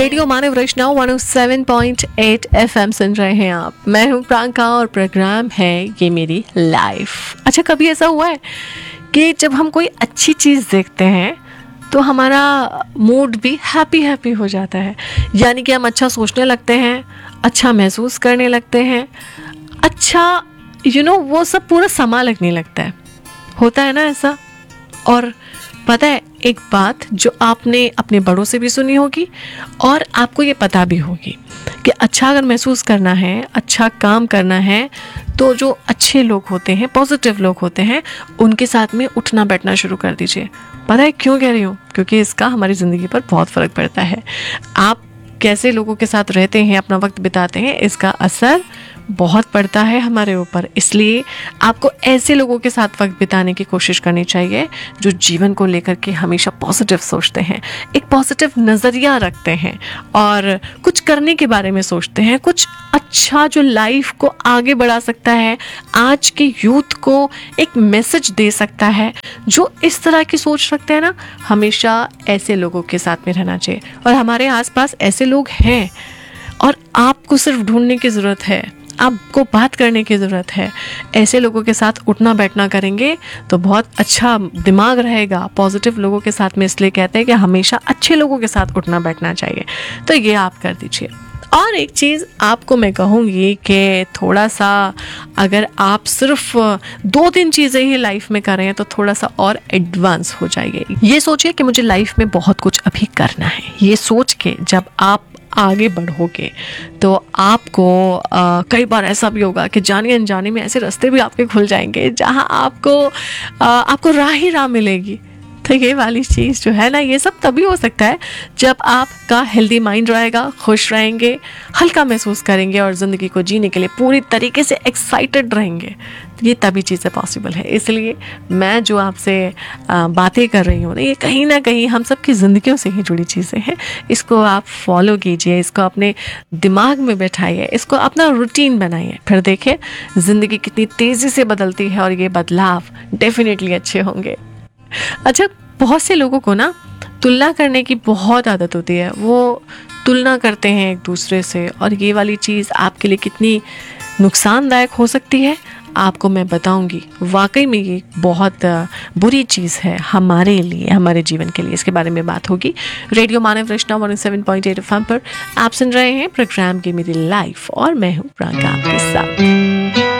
Radio मानव वैष्णव 107.8 FM सुन रहे हैं आप। मैं हूं प्रांका और प्रोग्राम है ये मेरी लाइफ। अच्छा, कभी ऐसा हुआ है कि जब हम कोई अच्छी चीज़ देखते हैं तो हमारा मूड भी हैप्पी हो जाता है, यानी कि हम अच्छा सोचने लगते हैं, अच्छा महसूस करने लगते हैं, अच्छा वो सब पूरा समा लगने लगता है। होता है ना ऐसा। और पता है एक बात जो आपने अपने बड़ों से भी सुनी होगी और आपको ये पता भी होगी कि अच्छा अगर महसूस करना है, अच्छा काम करना है, तो जो अच्छे लोग होते हैं, पॉजिटिव लोग होते हैं, उनके साथ में उठना बैठना शुरू कर दीजिए। पता है क्यों कह रही हूँ? क्योंकि इसका हमारी ज़िंदगी पर बहुत फ़र्क पड़ता है। आप कैसे लोगों के साथ रहते हैं, अपना वक्त बिताते हैं, इसका असर बहुत पड़ता है हमारे ऊपर। इसलिए आपको ऐसे लोगों के साथ वक्त बिताने की कोशिश करनी चाहिए जो जीवन को लेकर के हमेशा पॉजिटिव सोचते हैं, एक पॉजिटिव नज़रिया रखते हैं और कुछ करने के बारे में सोचते हैं, कुछ अच्छा जो लाइफ को आगे बढ़ा सकता है, आज के यूथ को एक मैसेज दे सकता है। जो इस तरह की सोच रखते हैं ना, हमेशा ऐसे लोगों के साथ में रहना चाहिए। और हमारे आसपास ऐसे लोग हैं और आपको सिर्फ ढूंढने की ज़रूरत है, आपको बात करने की ज़रूरत है। ऐसे लोगों के साथ उठना बैठना करेंगे तो बहुत अच्छा दिमाग रहेगा। पॉजिटिव लोगों के साथ में इसलिए कहते हैं कि हमेशा अच्छे लोगों के साथ उठना बैठना चाहिए। तो ये आप कर दीजिए। और एक चीज़ आपको मैं कहूँगी कि थोड़ा सा अगर आप सिर्फ 2-3 चीज़ें ही लाइफ में कर रहे हैं तो थोड़ा सा और एडवांस हो जाइए। ये सोचिए कि मुझे लाइफ में बहुत कुछ अभी करना है। ये सोच के जब आप आगे बढ़ोगे तो आपको कई बार ऐसा भी होगा कि जाने अनजाने में ऐसे रास्ते भी आपके खुल जाएंगे जहां आपको राह ही राह मिलेगी। तो ये वाली चीज़ जो है ना, ये सब तभी हो सकता है जब आपका हेल्दी माइंड रहेगा, खुश रहेंगे, हल्का महसूस करेंगे और ज़िंदगी को जीने के लिए पूरी तरीके से एक्साइटेड रहेंगे। ये तभी चीज़ें पॉसिबल है। इसलिए मैं जो आपसे बातें कर रही हूँ ना, ये कहीं ना कहीं हम सब की ज़िंदगियों से ही जुड़ी चीज़ें हैं। इसको आप फॉलो कीजिए, इसको अपने दिमाग में बैठाइए, इसको अपना रूटीन बनाइए, फिर देखिए ज़िंदगी कितनी तेज़ी से बदलती है और ये बदलाव डेफिनेटली अच्छे होंगे। अच्छा, बहुत से लोगों को ना तुलना करने की बहुत आदत होती है। वो तुलना करते हैं एक दूसरे से और ये वाली चीज़ आपके लिए कितनी नुकसानदायक हो सकती है आपको मैं बताऊंगी। वाकई में ये बहुत बुरी चीज़ है हमारे लिए, हमारे जीवन के लिए। इसके बारे में बात होगी रेडियो मानव वैष्णव 107.8 FM पर। आप सुन रहे हैं प्रोग्राम की मेरी लाइफ और मैं हूँ प्रांका आपके साथ।